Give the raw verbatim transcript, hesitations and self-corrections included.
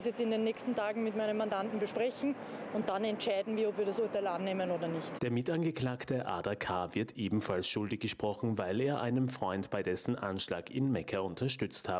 Jetzt in den nächsten Tagen mit meinem Mandanten besprechen und dann entscheiden wir, ob wir das Urteil annehmen oder nicht. Der Mitangeklagte Ada K. wird ebenfalls schuldig gesprochen, weil er einem Freund bei dessen Anschlag in Mekka unterstützt haben